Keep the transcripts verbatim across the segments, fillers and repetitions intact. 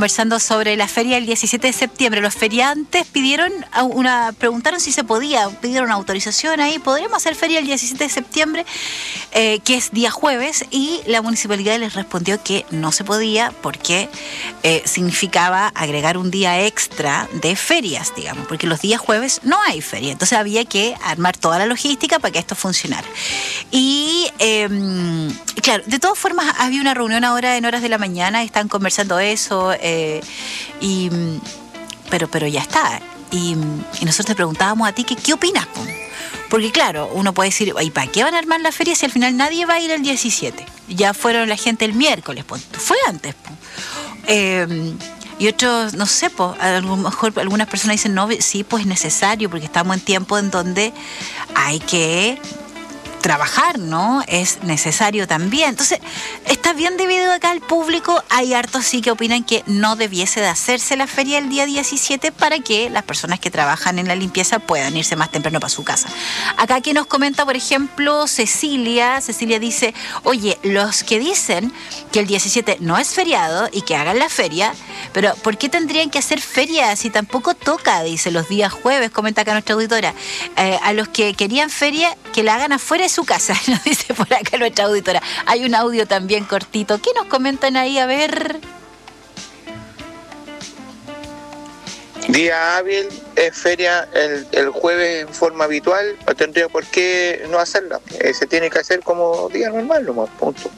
conversando sobre la feria del diecisiete de septiembre. Los feriantes pidieron una, preguntaron si se podía, pidieron autorización ahí, ¿podríamos hacer feria el diecisiete de septiembre, eh, que es día jueves? Y la municipalidad les respondió que no se podía porque eh, significaba agregar un día extra de ferias, digamos, porque los días jueves no hay feria. Entonces había que armar toda la logística para que esto funcionara. Y eh, claro, de todas formas había una reunión ahora en horas de la mañana, están conversando eso, eh, y, pero, pero ya está. Y, y nosotros te preguntábamos a ti que qué opinas, po? Porque claro, uno puede decir, ¿y para qué van a armar la feria si al final nadie va a ir el diecisiete? Ya fueron la gente el miércoles, po. Fue antes, po. Eh, y otros, no sé, po, a lo mejor algunas personas dicen, no, sí, pues es necesario, porque estamos en tiempo en donde hay que trabajar, ¿no? Es necesario también. Entonces, está bien dividido acá el público. Hay hartos sí que opinan que no debiese de hacerse la feria el día diecisiete para que las personas que trabajan en la limpieza puedan irse más temprano para su casa. Acá aquí nos comenta, por ejemplo, Cecilia. Cecilia dice, oye, los que dicen que el diecisiete no es feriado y que hagan la feria, pero ¿por qué tendrían que hacer feria si tampoco toca? Dice, los días jueves, comenta acá nuestra auditora. Eh, a los que querían feria, que la hagan afuera de su casa, nos dice por acá nuestra auditora. Hay un audio también cortito. ¿Qué nos comentan ahí? A ver. Día hábil, es feria el, el jueves en forma habitual, no tendría por qué no hacerla. Eh, se tiene que hacer como día normal, nomás, punto.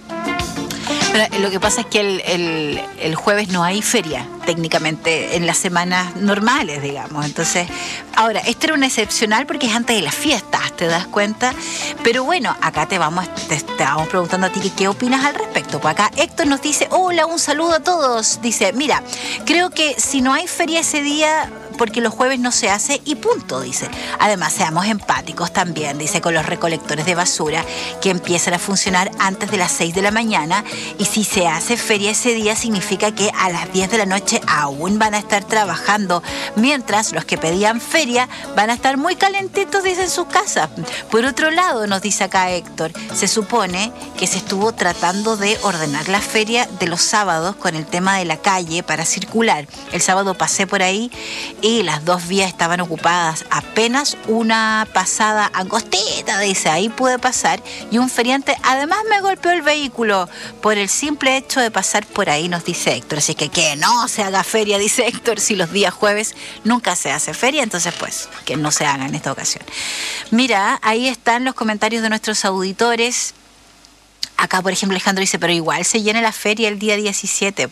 Pero lo que pasa es que el, el, el jueves no hay feria, técnicamente, en las semanas normales, digamos. Entonces, ahora, este era un excepcional porque es antes de las fiestas, ¿te das cuenta? Pero bueno, acá te vamos, te, te vamos preguntando a ti que qué opinas al respecto. Pues acá Héctor nos dice, hola, un saludo a todos. Dice, mira, creo que si no hay feria ese día, porque los jueves no se hace y punto, dice. Además, seamos empáticos también, dice, con los recolectores de basura que empiezan a funcionar antes de las seis de la mañana, y si se hace feria ese día significa que a las diez de la noche aún van a estar trabajando, mientras los que pedían feria van a estar muy calentitos, dice, en sus casas. Por otro lado, nos dice acá Héctor, se supone que se estuvo tratando de ordenar la feria de los sábados con el tema de la calle para circular. El sábado pasé por ahí y las dos vías estaban ocupadas, apenas una pasada angostita, dice, ahí pude pasar, y un feriante además me golpeó el vehículo por el simple hecho de pasar por ahí, nos dice Héctor. Así que que no se haga feria, dice Héctor, si los días jueves nunca se hace feria, entonces pues que no se haga en esta ocasión. Mira, ahí están los comentarios de nuestros auditores. Acá, por ejemplo, Alejandro dice, pero igual se llena la feria el día diecisiete.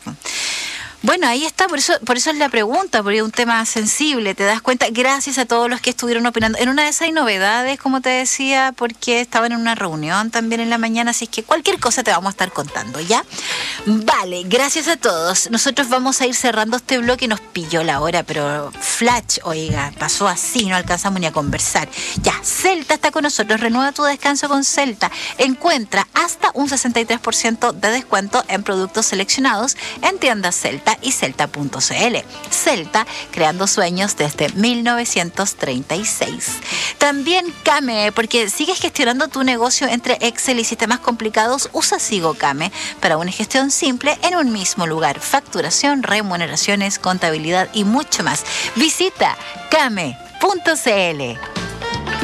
Bueno, ahí está, por eso, por eso es la pregunta, porque es un tema sensible, te das cuenta. Gracias a todos los que estuvieron opinando. En una de esas hay novedades, como te decía, porque estaban en una reunión también en la mañana, así que cualquier cosa te vamos a estar contando, ¿ya? Vale, gracias a todos. Nosotros vamos a ir cerrando este bloque, nos pilló la hora, pero flash, oiga, pasó así, no alcanzamos ni a conversar. Ya, Celta está con nosotros, renueva tu descanso con Celta. Encuentra hasta un sesenta y tres por ciento de descuento en productos seleccionados en tiendas Celta y celta punto c l. Celta, creando sueños desde mil novecientos treinta y seis. También Came, porque sigues gestionando tu negocio entre Excel y sistemas complicados, usa Sigo Came para una gestión simple en un mismo lugar. Facturación, remuneraciones, contabilidad y mucho más. Visita came punto c l.